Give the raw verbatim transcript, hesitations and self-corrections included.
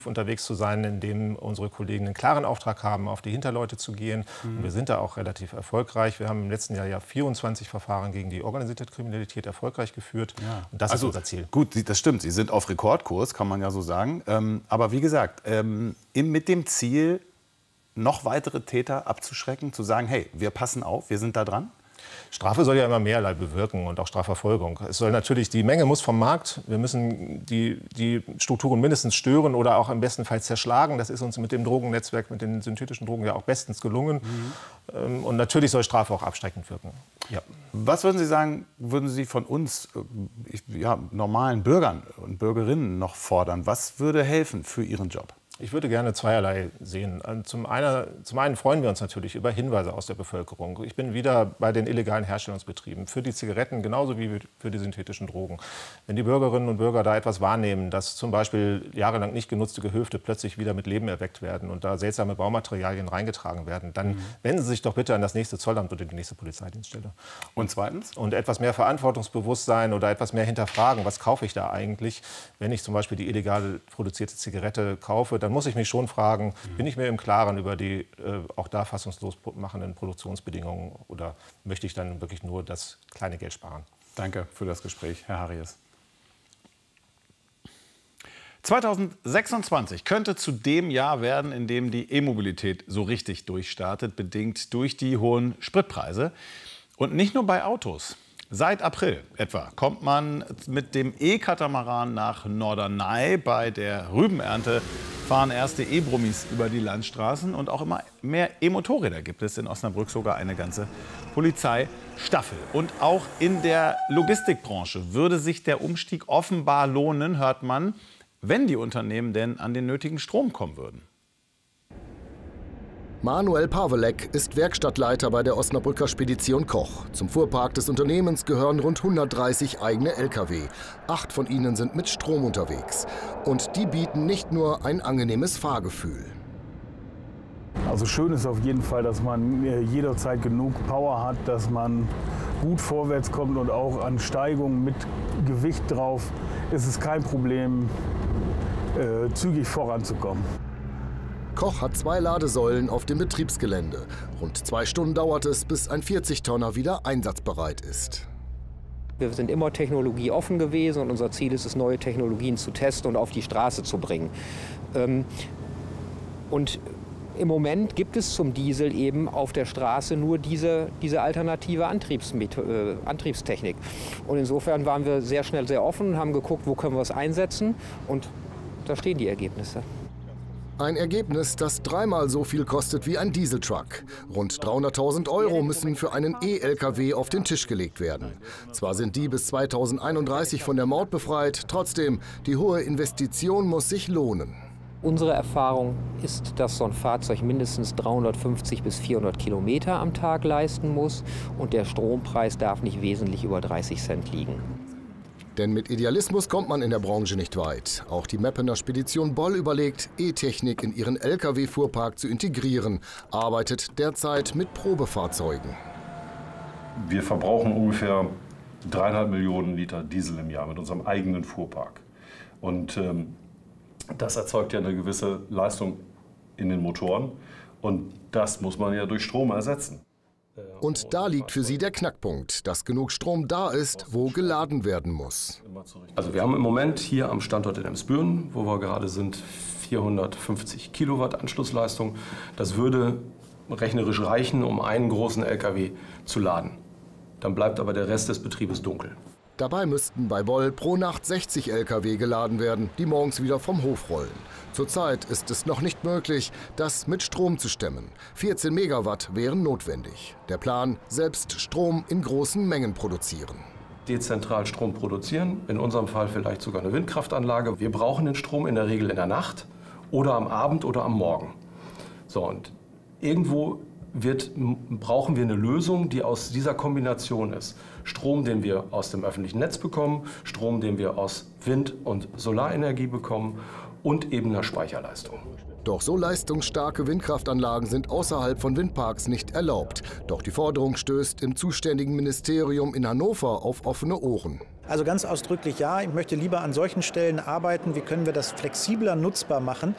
unterwegs zu sein, in dem unsere Kollegen einen klaren Auftrag haben, auf die Hinterleute zu gehen. Mhm. Und wir sind da auch relativ erfolgreich. Wir haben im letzten Jahr ja vierundzwanzig Verfahren gegen die organisierte Kriminalität erfolgreich geführt. Ja. Und das also, ist unser Ziel. Gut, das stimmt. Sie sind auf Rekordkurs, kann man ja so sagen. Ähm, aber wie gesagt, ähm, mit dem Ziel, noch weitere Täter abzuschrecken, zu sagen, hey, wir passen auf, wir sind da dran? Strafe soll ja immer mehrerlei bewirken und auch Strafverfolgung. Es soll natürlich, die Menge muss vom Markt. Wir müssen die, die Strukturen mindestens stören oder auch im besten Fall zerschlagen. Das ist uns mit dem Drogennetzwerk, mit den synthetischen Drogen ja auch bestens gelungen. Mhm. Und natürlich soll Strafe auch abschreckend wirken. Ja. Was würden Sie sagen, würden Sie von uns, ja, normalen Bürgern und Bürgerinnen noch fordern? Was würde helfen für Ihren Job? Ich würde gerne zweierlei sehen. Zum einen, zum einen freuen wir uns natürlich über Hinweise aus der Bevölkerung. Ich bin wieder bei den illegalen Herstellungsbetrieben für die Zigaretten genauso wie für die synthetischen Drogen. Wenn die Bürgerinnen und Bürger da etwas wahrnehmen, dass zum Beispiel jahrelang nicht genutzte Gehöfte plötzlich wieder mit Leben erweckt werden und da seltsame Baumaterialien reingetragen werden, dann mhm. wenden Sie sich doch bitte an das nächste Zollamt oder die nächste Polizeidienststelle. Und zweitens? Und etwas mehr Verantwortungsbewusstsein oder etwas mehr hinterfragen, was kaufe ich da eigentlich? Wenn ich zum Beispiel die illegal produzierte Zigarette kaufe, dann muss ich mich schon fragen, bin ich mir im Klaren über die äh, auch da fassungslos machenden Produktionsbedingungen oder möchte ich dann wirklich nur das kleine Geld sparen? Danke für das Gespräch, Herr Harries. zweitausendsechsundzwanzig könnte zu dem Jahr werden, in dem die E-Mobilität so richtig durchstartet, bedingt durch die hohen Spritpreise. Und nicht nur bei Autos. Seit April etwa kommt man mit dem E-Katamaran nach Norderney. Bei der Rübenernte fahren erste E-Brummis über die Landstraßen. Und auch immer mehr E-Motorräder gibt es in Osnabrück, sogar eine ganze Polizeistaffel. Und auch in der Logistikbranche würde sich der Umstieg offenbar lohnen, hört man, wenn die Unternehmen denn an den nötigen Strom kommen würden. Manuel Pawelek ist Werkstattleiter bei der Osnabrücker Spedition Koch. Zum Fuhrpark des Unternehmens gehören rund hundertdreißig eigene L K W. Acht von ihnen sind mit Strom unterwegs. Und die bieten nicht nur ein angenehmes Fahrgefühl. Also schön ist auf jeden Fall, dass man jederzeit genug Power hat, dass man gut vorwärts kommt und auch an Steigungen mit Gewicht drauf ist es kein Problem, äh, zügig voranzukommen. Koch hat zwei Ladesäulen auf dem Betriebsgelände. Rund zwei Stunden dauert es, bis ein vierzig Tonner wieder einsatzbereit ist. Wir sind immer technologieoffen gewesen und unser Ziel ist es, neue Technologien zu testen und auf die Straße zu bringen. Und im Moment gibt es zum Diesel eben auf der Straße nur diese, diese alternative Antriebsmethode, äh, Antriebstechnik. Und insofern waren wir sehr schnell sehr offen und haben geguckt, wo können wir es einsetzen. Und da stehen die Ergebnisse. Ein Ergebnis, das dreimal so viel kostet wie ein Dieseltruck. Rund dreihunderttausend Euro müssen für einen E-L K W auf den Tisch gelegt werden. Zwar sind die bis zweitausendeinunddreißig von der Maut befreit, trotzdem, die hohe Investition muss sich lohnen. Unsere Erfahrung ist, dass so ein Fahrzeug mindestens dreihundertfünfzig bis vierhundert Kilometer am Tag leisten muss und der Strompreis darf nicht wesentlich über dreißig Cent liegen. Denn mit Idealismus kommt man in der Branche nicht weit. Auch die Meppener Spedition Boll überlegt, E-Technik in ihren L K W-Fuhrpark zu integrieren, arbeitet derzeit mit Probefahrzeugen. Wir verbrauchen ungefähr dreieinhalb Millionen Liter Diesel im Jahr mit unserem eigenen Fuhrpark. Und ähm, das erzeugt ja eine gewisse Leistung in den Motoren. Und das muss man ja durch Strom ersetzen. Und da liegt für sie der Knackpunkt, dass genug Strom da ist, wo geladen werden muss. Also wir haben im Moment hier am Standort in Emsbüren, wo wir gerade sind, vierhundertfünfzig Kilowatt Anschlussleistung. Das würde rechnerisch reichen, um einen großen L K W zu laden. Dann bleibt aber der Rest des Betriebes dunkel. Dabei müssten bei Boll pro Nacht sechzig L K W geladen werden, die morgens wieder vom Hof rollen. Zurzeit ist es noch nicht möglich, das mit Strom zu stemmen. vierzehn Megawatt wären notwendig. Der Plan, selbst Strom in großen Mengen produzieren. Dezentral Strom produzieren, in unserem Fall vielleicht sogar eine Windkraftanlage. Wir brauchen den Strom in der Regel in der Nacht oder am Abend oder am Morgen. So, und irgendwo wird, brauchen wir eine Lösung, die aus dieser Kombination ist. Strom, den wir aus dem öffentlichen Netz bekommen, Strom, den wir aus Wind- und Solarenergie bekommen und eben einer Speicherleistung. Doch so leistungsstarke Windkraftanlagen sind außerhalb von Windparks nicht erlaubt. Doch die Forderung stößt im zuständigen Ministerium in Hannover auf offene Ohren. Also ganz ausdrücklich ja, ich möchte lieber an solchen Stellen arbeiten. Wie können wir das flexibler nutzbar machen?